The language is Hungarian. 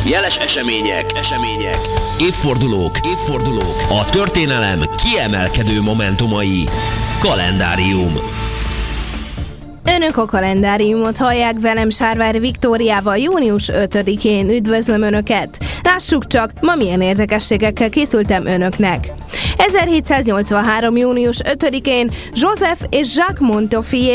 Jeles események, évfordulók, a történelem kiemelkedő momentumai. Kalendárium. Önök a kalendáriumot hallják, velem Sárvári Viktóriával június 5-én. Üdvözlöm Önöket! Lássuk csak, ma milyen érdekességekkel készültem Önöknek. 1783. június 5-én Joseph és Jacques Montefiore